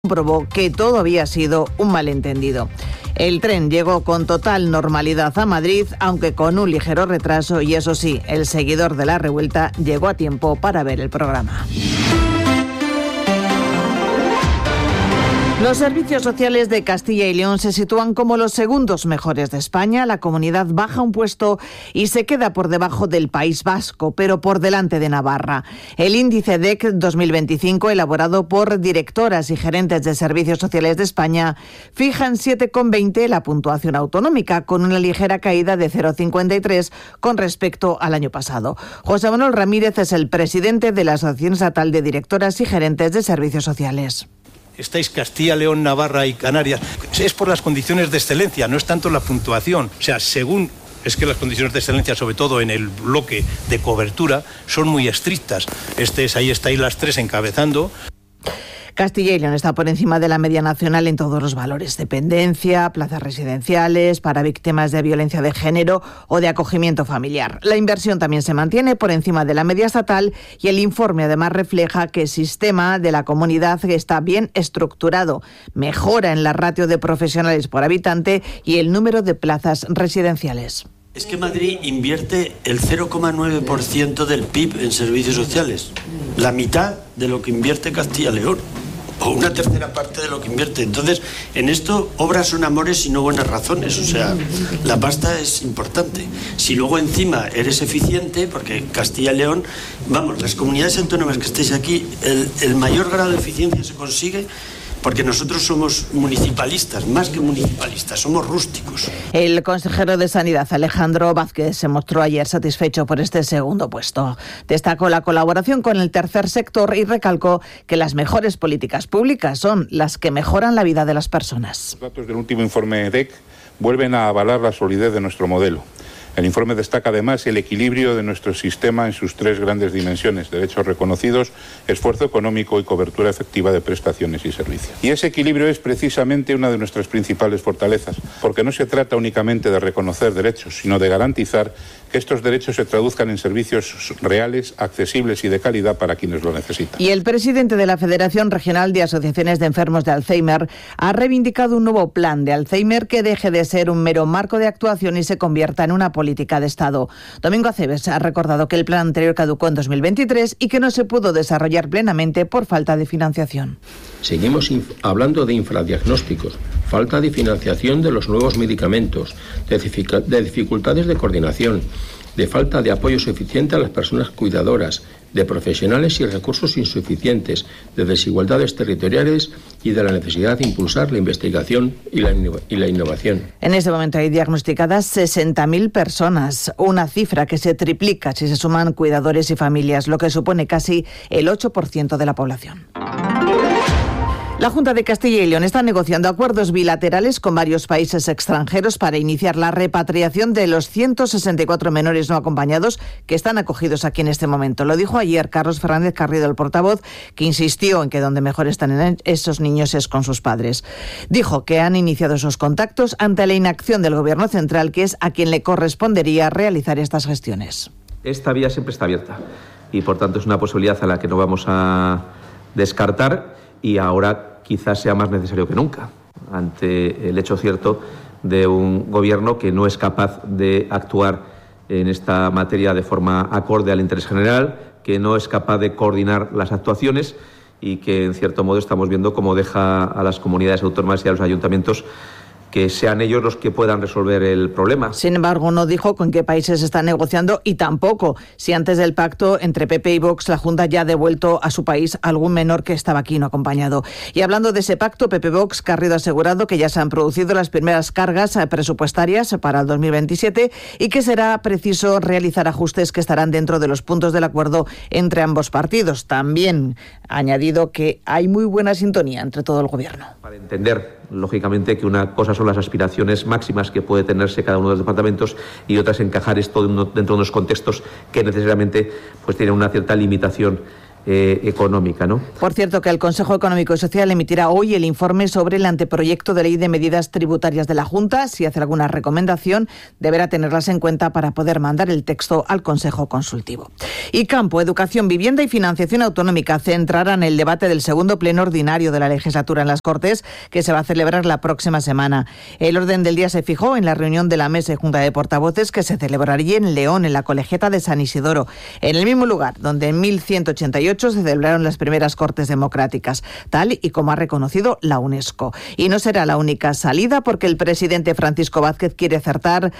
comprobó que todo había sido un malentendido. El tren llegó con total normalidad a Madrid, aunque con un ligero retraso, y eso sí, el seguidor de la revuelta llegó a tiempo para ver el programa. Los servicios sociales de Castilla y León se sitúan como los segundos mejores de España. La comunidad baja un puesto y se queda por debajo del País Vasco, pero por delante de Navarra. El índice DEC 2025, elaborado por directoras y gerentes de servicios sociales de España, fija en 7,20 la puntuación autonómica, con una ligera caída de 0,53 con respecto al año pasado. José Manuel Ramírez es el presidente de la Asociación Estatal de Directoras y Gerentes de Servicios Sociales. Estáis Castilla, León, Navarra y Canarias. Es por las condiciones de excelencia, no es tanto la puntuación. O sea, según es que las condiciones de excelencia, sobre todo en el bloque de cobertura, son muy estrictas. Ahí estáis las tres encabezando. Castilla y León está por encima de la media nacional en todos los valores: dependencia, plazas residenciales para víctimas de violencia de género o de acogimiento familiar. La inversión también se mantiene por encima de la media estatal y el informe además refleja que el sistema de la comunidad está bien estructurado, mejora en la ratio de profesionales por habitante y el número de plazas residenciales. Es que Madrid invierte el 0,9% del PIB en servicios sociales, la mitad de lo que invierte Castilla y León, o una tercera parte de lo que invierte. Entonces, en esto, obras son amores y no buenas razones. O sea, la pasta es importante. Si luego encima eres eficiente, porque Castilla y León, vamos, las comunidades autónomas que estéis aquí, el mayor grado de eficiencia se consigue porque nosotros somos municipalistas, más que municipalistas, somos rústicos. El consejero de Sanidad, Alejandro Vázquez, se mostró ayer satisfecho por este segundo puesto. Destacó la colaboración con el tercer sector y recalcó que las mejores políticas públicas son las que mejoran la vida de las personas. Los datos del último informe DEC vuelven a avalar la solidez de nuestro modelo. El informe destaca además el equilibrio de nuestro sistema en sus tres grandes dimensiones: derechos reconocidos, esfuerzo económico y cobertura efectiva de prestaciones y servicios. Y ese equilibrio es precisamente una de nuestras principales fortalezas, porque no se trata únicamente de reconocer derechos, sino de garantizar que estos derechos se traduzcan en servicios reales, accesibles y de calidad para quienes lo necesitan. Y el presidente de la Federación Regional de Asociaciones de Enfermos de Alzheimer ha reivindicado un nuevo plan de Alzheimer que deje de ser un mero marco de actuación y se convierta en una política de Estado. Domingo Aceves ha recordado que el plan anterior caducó en 2023 y que no se pudo desarrollar plenamente por falta de financiación. Seguimos hablando de infradiagnósticos, falta de financiación de los nuevos medicamentos, de dificultades de coordinación, de falta de apoyo suficiente a las personas cuidadoras, de profesionales y recursos insuficientes, de desigualdades territoriales y de la necesidad de impulsar la investigación y la innovación. En este momento hay diagnosticadas 60.000 personas, una cifra que se triplica si se suman cuidadores y familias, lo que supone casi el 8% de la población. La Junta de Castilla y León está negociando acuerdos bilaterales con varios países extranjeros para iniciar la repatriación de los 164 menores no acompañados que están acogidos aquí en este momento. Lo dijo ayer Carlos Fernández Carrido, el portavoz, que insistió en que donde mejor están esos niños es con sus padres. Dijo que han iniciado esos contactos ante la inacción del Gobierno central, que es a quien le correspondería realizar estas gestiones. Esta vía siempre está abierta y, por tanto, es una posibilidad a la que no vamos a descartar, y ahora quizás sea más necesario que nunca, ante el hecho cierto de un gobierno que no es capaz de actuar en esta materia de forma acorde al interés general, que no es capaz de coordinar las actuaciones y que, en cierto modo, estamos viendo cómo deja a las comunidades autónomas y a los ayuntamientos que sean ellos los que puedan resolver el problema. Sin embargo, no dijo con qué países está negociando y tampoco si antes del pacto entre PP y Vox la Junta ya ha devuelto a su país algún menor que estaba aquí no acompañado. Y hablando de ese pacto, PP-Vox, Garrido ha asegurado que ya se han producido las primeras cargas presupuestarias para el 2027 y que será preciso realizar ajustes que estarán dentro de los puntos del acuerdo entre ambos partidos. También ha añadido que hay muy buena sintonía entre todo el Gobierno. Para entender, lógicamente, que una cosa son las aspiraciones máximas que puede tenerse cada uno de los departamentos y otras encajar esto dentro de unos contextos que necesariamente pues tienen una cierta limitación económica, ¿no? Por cierto, que el Consejo Económico y Social emitirá hoy el informe sobre el anteproyecto de ley de medidas tributarias de la Junta. Si hace alguna recomendación, deberá tenerlas en cuenta para poder mandar el texto al Consejo Consultivo. Y Campo, Educación, Vivienda y Financiación Autonómica centrarán el debate del segundo pleno ordinario de la legislatura en las Cortes, que se va a celebrar la próxima semana. El orden del día se fijó en la reunión de la Mesa y Junta de Portavoces, que se celebraría en León, en la Colegiata de San Isidoro, en el mismo lugar donde en 1188 se celebraron las primeras Cortes democráticas, tal y como ha reconocido la UNESCO. Y no será la única salida, porque el presidente Francisco Vázquez quiere acercar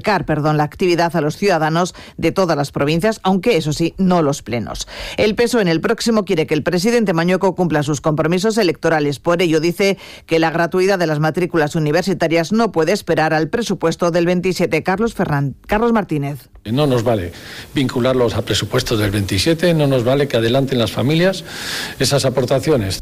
la actividad a los ciudadanos de todas las provincias, aunque eso sí, no los plenos. El PSOE en el próximo quiere que el presidente Mañueco cumpla sus compromisos electorales. Por ello dice que la gratuidad de las matrículas universitarias no puede esperar al presupuesto del 27. Carlos Martínez. No nos vale vincularlos a presupuestos del 27, no nos vale que adelanten las familias esas aportaciones.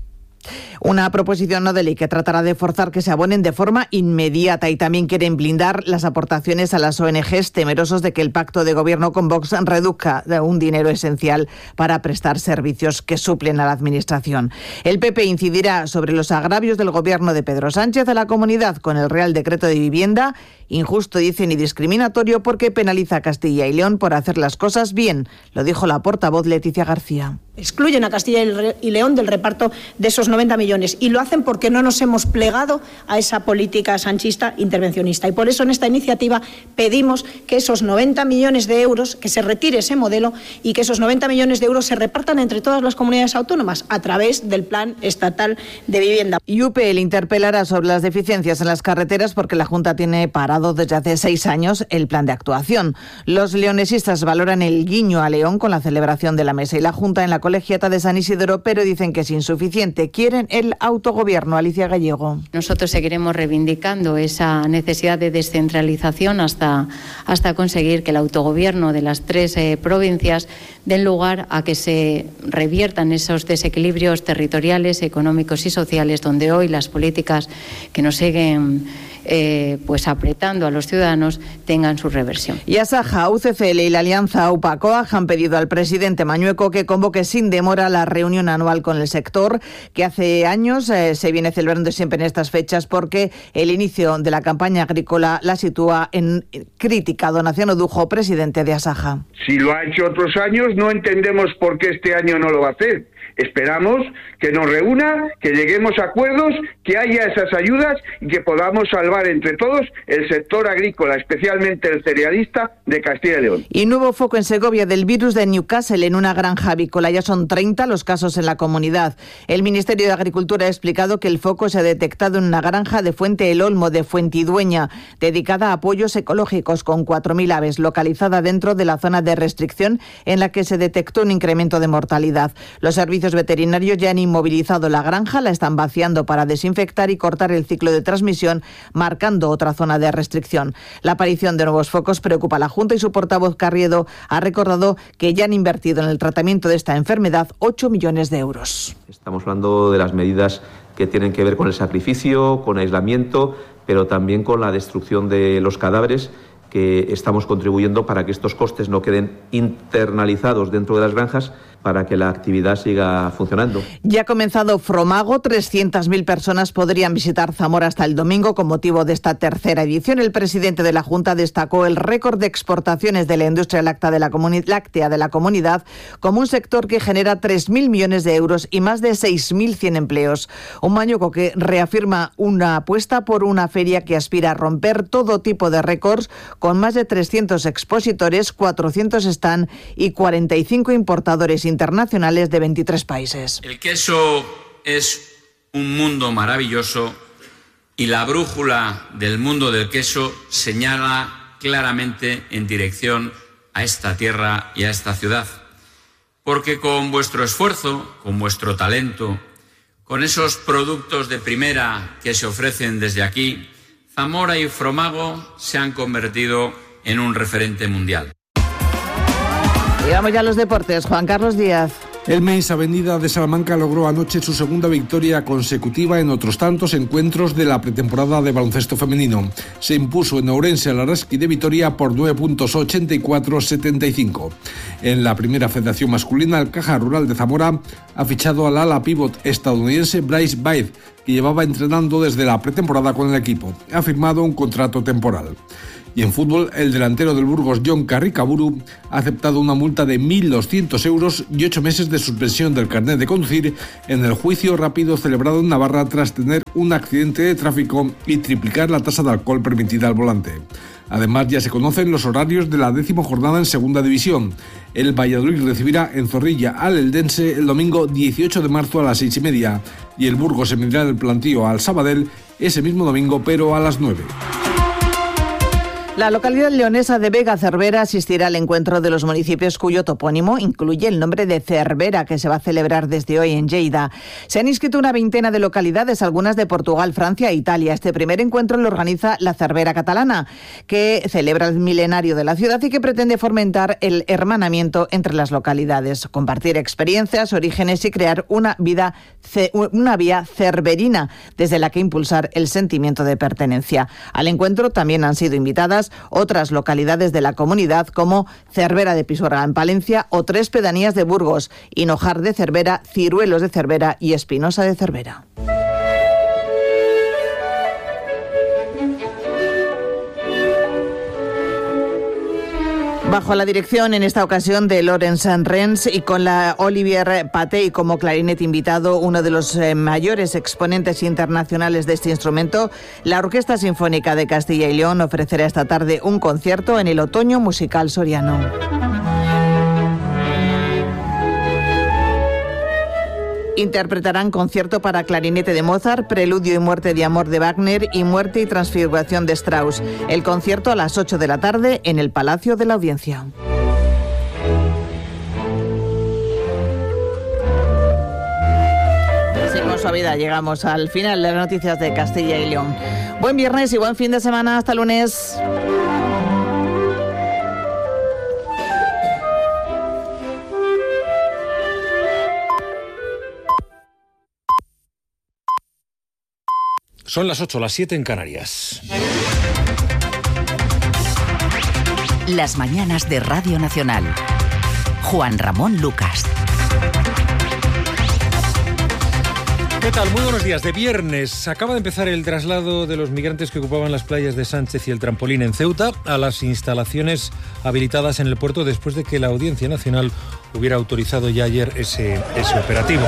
Una proposición no de ley que tratará de forzar que se abonen de forma inmediata, y también quieren blindar las aportaciones a las ONGs, temerosos de que el pacto de gobierno con Vox reduzca un dinero esencial para prestar servicios que suplen a la administración. El PP incidirá sobre los agravios del gobierno de Pedro Sánchez a la comunidad con el Real Decreto de Vivienda, injusto, dicen, y discriminatorio porque penaliza a Castilla y León por hacer las cosas bien. Lo dijo la portavoz Leticia García. Excluyen a Castilla y León del reparto de esos 90 millones y lo hacen porque no nos hemos plegado a esa política sanchista intervencionista. Y por eso en esta iniciativa pedimos que esos 90 millones de euros, que se retire ese modelo y que esos 90 millones de euros se repartan entre todas las comunidades autónomas a través del Plan Estatal de Vivienda. Y UPL interpelará sobre las deficiencias en las carreteras porque la Junta tiene parado desde hace 6 años el plan de actuación. Los leonesistas valoran el guiño a León con la celebración de la Mesa y la Junta en la Colegiata de San Isidoro, pero dicen que es insuficiente. Quieren el autogobierno. Alicia Gallego. Nosotros seguiremos reivindicando esa necesidad de descentralización hasta conseguir que el autogobierno de las 3 provincias den lugar a que se reviertan esos desequilibrios territoriales, económicos y sociales, donde hoy las políticas que nos siguen apretando a los ciudadanos tengan su reversión. Y Asaja, UCCL y la Alianza UPA-COAG han pedido al presidente Mañueco que convoque sin demora la reunión anual con el sector, que hace años se viene celebrando siempre en estas fechas, porque el inicio de la campaña agrícola la sitúa en crítica. Donación Odujo, presidente de Asaja. Si lo ha hecho otros años, no entendemos por qué este año no lo va a hacer. Esperamos que nos reúna, que lleguemos a acuerdos, que haya esas ayudas y que podamos salvar entre todos el sector agrícola, especialmente el cerealista de Castilla y León. Y nuevo foco en Segovia del virus de Newcastle en una granja avícola. Ya son 30 los casos en la comunidad. El Ministerio de Agricultura ha explicado que el foco se ha detectado en una granja de Fuente el Olmo, de Fuentidueña, dedicada a pollos ecológicos con 4.000 aves, localizada dentro de la zona de restricción en la que se detectó un incremento de mortalidad. Los servicios veterinarios ya han inmovilizado la granja, la están vaciando para desinfectar y cortar el ciclo de transmisión, marcando otra zona de restricción. La aparición de nuevos focos preocupa a la Junta y su portavoz Carriedo ha recordado que ya han invertido en el tratamiento de esta enfermedad 8 millones de euros. Estamos hablando de las medidas que tienen que ver con el sacrificio, con aislamiento, pero también con la destrucción de los cadáveres, que estamos contribuyendo para que estos costes no queden internalizados dentro de las granjas, para que la actividad siga funcionando. Ya ha comenzado Fromago. 300.000 personas podrían visitar Zamora hasta el domingo con motivo de esta tercera edición. El presidente de la Junta destacó el récord de exportaciones de la industria láctea de la comunidad como un sector que genera 3.000 millones de euros y más de 6.100 empleos. Un Mañueco que reafirma una apuesta por una feria que aspira a romper todo tipo de récords, con más de 300 expositores, 400 stand y 45 importadores internacionales de 23 países. El queso es un mundo maravilloso y la brújula del mundo del queso señala claramente en dirección a esta tierra y a esta ciudad. Porque con vuestro esfuerzo, con vuestro talento, con esos productos de primera que se ofrecen desde aquí, Zamora y Fromago se han convertido en un referente mundial. Y vamos ya a los deportes. Juan Carlos Díaz. El Mainz Avenida de Salamanca logró anoche su segunda victoria consecutiva en otros tantos encuentros de la pretemporada de baloncesto femenino. Se impuso en Ourense al Araski de Vitoria por 9 puntos, 84-75. En la primera federación masculina, el Caja Rural de Zamora ha fichado al ala pívot estadounidense Bryce Baird, que llevaba entrenando desde la pretemporada con el equipo. Ha firmado un contrato temporal. Y en fútbol, el delantero del Burgos, Jon Carricaburu, ha aceptado una multa de 1.200 euros y 8 meses de suspensión del carnet de conducir en el juicio rápido celebrado en Navarra tras tener un accidente de tráfico y triplicar la tasa de alcohol permitida al volante. Además, ya se conocen los horarios de la 10ª jornada en Segunda División. El Valladolid recibirá en Zorrilla al Eldense el domingo 18 de marzo a las 6:30 y el Burgos se medirá el plantío al Sabadell ese mismo domingo, pero a las 9. La localidad leonesa de Vega Cervera asistirá al encuentro de los municipios cuyo topónimo incluye el nombre de Cervera, que se va a celebrar desde hoy en Lleida. Se han inscrito una veintena de localidades, algunas de Portugal, Francia e Italia. Este primer encuentro lo organiza la Cervera Catalana, que celebra el milenario de la ciudad y que pretende fomentar el hermanamiento entre las localidades, compartir experiencias, orígenes y crear una vía cerverina desde la que impulsar el sentimiento de pertenencia. Al encuentro también han sido invitadas otras localidades de la comunidad como Cervera de Pisuerga en Palencia o 3 pedanías de Burgos: Hinojar de Cervera, Ciruelos de Cervera y Espinosa de Cervera. Bajo la dirección en esta ocasión de Lorenz Rens y con la Olivier Patey como clarinete invitado, uno de los mayores exponentes internacionales de este instrumento, la Orquesta Sinfónica de Castilla y León ofrecerá esta tarde un concierto en el Otoño Musical Soriano. Interpretarán concierto para clarinete de Mozart, Preludio y Muerte de Amor de Wagner y Muerte y Transfiguración de Strauss. El concierto a las 8 de la tarde en el Palacio de la Audiencia. Con suavidad llegamos al final de las noticias de Castilla y León. Buen viernes y buen fin de semana. Hasta lunes. Son las 8, las 7 en Canarias. Las mañanas de Radio Nacional. Juan Ramón Lucas. ¿Qué tal? Muy buenos días. De viernes acaba de empezar el traslado de los migrantes que ocupaban las playas de Sánchez y el Trampolín en Ceuta a las instalaciones habilitadas en el puerto después de que la Audiencia Nacional hubiera autorizado ya ayer ese operativo.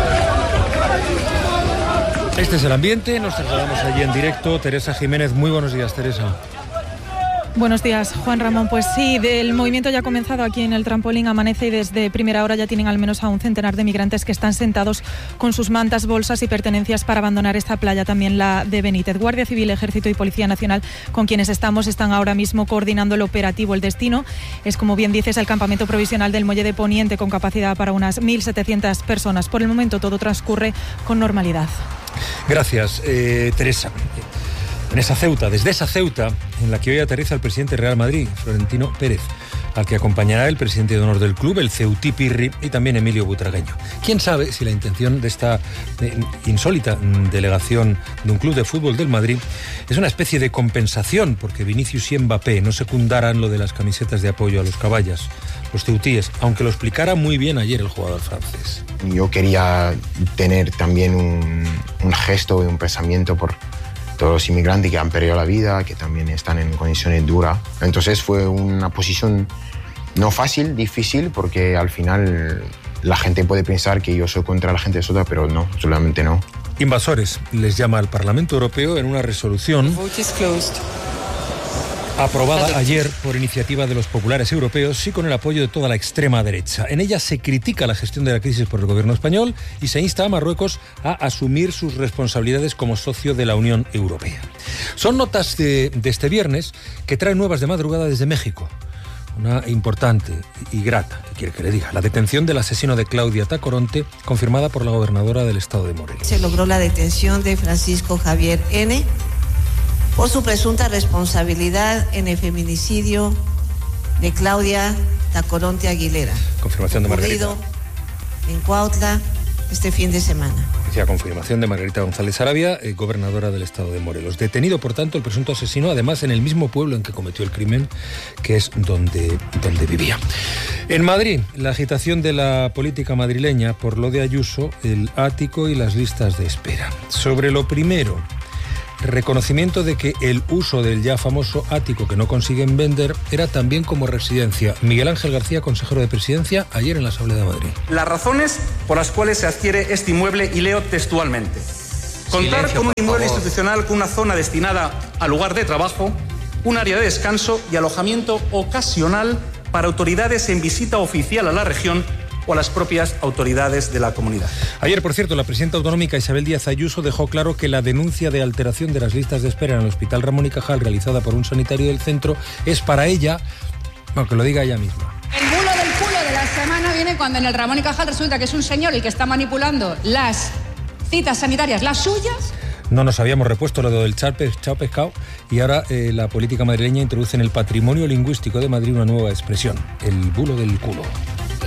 Este es el ambiente, nos trasladamos allí en directo. Teresa Jiménez, muy buenos días, Teresa. Buenos días, Juan Ramón. Pues sí, el movimiento ya ha comenzado aquí en el Trampolín, amanece y desde primera hora ya tienen al menos a un centenar de migrantes que están sentados con sus mantas, bolsas y pertenencias para abandonar esta playa, también la de Benítez. Guardia Civil, Ejército y Policía Nacional, con quienes están ahora mismo coordinando el operativo. El destino es, como bien dices, el campamento provisional del Muelle de Poniente, con capacidad para unas 1.700 personas. Por el momento todo transcurre con normalidad. Gracias, Teresa. En esa Ceuta, desde esa Ceuta, en la que hoy aterriza el presidente del Real Madrid, Florentino Pérez, al que acompañará el presidente de honor del club, el Ceutí Pirri, y también Emilio Butragueño. ¿Quién sabe si la intención de esta insólita delegación de un club de fútbol del Madrid es una especie de compensación porque Vinicius y Mbappé no secundaran lo de las camisetas de apoyo a los caballas, los ceutíes, aunque lo explicara muy bien ayer el jugador francés? Yo quería tener también un gesto y un pensamiento por todos los inmigrantes que han perdido la vida, que también están en condiciones duras. Entonces fue una posición no fácil, difícil, porque al final la gente puede pensar que yo soy contra la gente de Sota, pero no, absolutamente no. Invasores les llama al Parlamento Europeo en una resolución aprobada ayer por iniciativa de los populares europeos y con el apoyo de toda la extrema derecha. En ella se critica la gestión de la crisis por el gobierno español y se insta a Marruecos a asumir sus responsabilidades como socio de la Unión Europea. Son notas de este viernes que traen nuevas de madrugada desde México. Una importante y grata, ¿qué quiere que le diga? La detención del asesino de Claudia Tacoronte, confirmada por la gobernadora del estado de Morelos. Se logró la detención de Francisco Javier N. por su presunta responsabilidad en el feminicidio de Claudia Tacoronte Aguilera. Confirmación de Margarita. en Cuautla este fin de semana. A confirmación de Margarita González Arabia, gobernadora del estado de Morelos. Detenido, por tanto, el presunto asesino, además en el mismo pueblo en que cometió el crimen, que es donde vivía. En Madrid, la agitación de la política madrileña por lo de Ayuso, el ático y las listas de espera. Sobre lo primero, reconocimiento de que el uso del ya famoso ático que no consiguen vender era también como residencia. Miguel Ángel García, consejero de Presidencia, ayer en la Asamblea de Madrid. Las razones por las cuales se adquiere este inmueble, y leo textualmente: contar con un inmueble institucional con una zona destinada al lugar de trabajo, un área de descanso y alojamiento ocasional para autoridades en visita oficial a la región o a las propias autoridades de la comunidad. Ayer, por cierto, la presidenta autonómica Isabel Díaz Ayuso dejó claro que la denuncia de alteración de las listas de espera en el Hospital Ramón y Cajal realizada por un sanitario del centro es para ella, bueno, que lo diga ella misma. El bulo del culo de la semana viene cuando en el Ramón y Cajal resulta que es un señor el que está manipulando las citas sanitarias, las suyas. No nos habíamos repuesto lo del chao pescado, y ahora la política madrileña introduce en el patrimonio lingüístico de Madrid una nueva expresión, el bulo del culo.